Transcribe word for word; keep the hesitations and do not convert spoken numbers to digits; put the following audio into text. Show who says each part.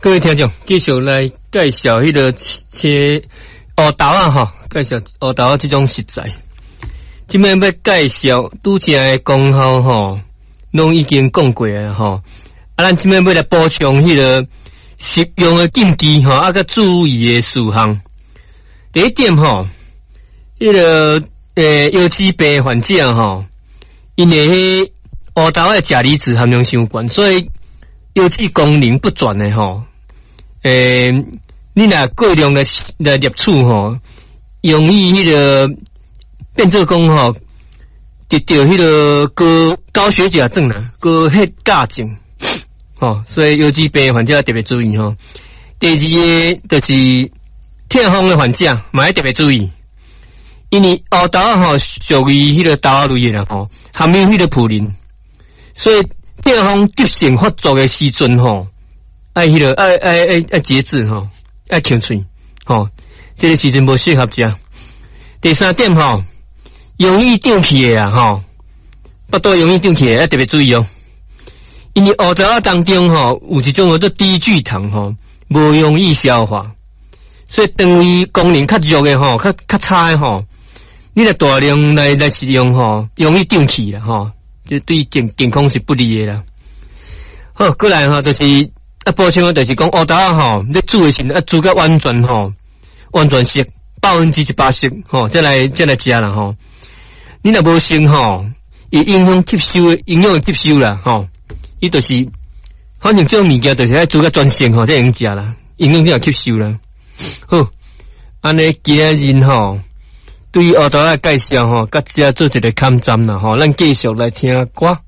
Speaker 1: 各位听众，继续来介绍迄个切乌豆啊，吼，介绍乌豆啊这种食材。今摆要介绍拄则的功效吼，拢已经讲过啊，吼。啊，咱今摆要来补充迄个食用的禁忌吼，啊，个注意的事项。第一点吼，迄个诶腰椎病患者吼，因为迄乌豆的钾离子含量伤悬，所以腰椎功能不全的吼。诶、欸，你若过量来来摄取吼，容易迄个变做讲吼，得到迄个高高血钾症啦，高血钾症，吼，所以腰椎病患者特别注意吼。第二个就是痛风的患者，嘛要特别注意，因为乌豆啊吼属于迄个豆仔类的啦吼，含有迄个普林，所以痛风急性发作的时阵吼。爱迄个爱爱爱爱节制吼，爱吸喙吼，这个时阵无适合食。第三点吼，容易胀气的啊吼，腹肚容易胀气的要特别注意哦，因为乌豆仔当中吼有一种叫做低聚糖吼，无容易消化，所以肠胃功能较弱的吼，较较差的吼，你若大量来来食用吼，容易胀气啦吼，这对健健康是不利的啦。好，过来吼就是。啊，补充的就是讲乌豆仔吼，你煮的时候啊煮个完全吼，完全熟，百分之一百熟吼，再来再来食啦吼。你若无熟吼，伊影响吸收的营养吸收啦吼，伊就是反正这种物件就是爱煮个全熟吼，才用食啦，营养才有吸收啦。好，安尼今日吼，对于乌豆仔介绍吼，甲只做一个勘站啦吼，咱继续来听歌。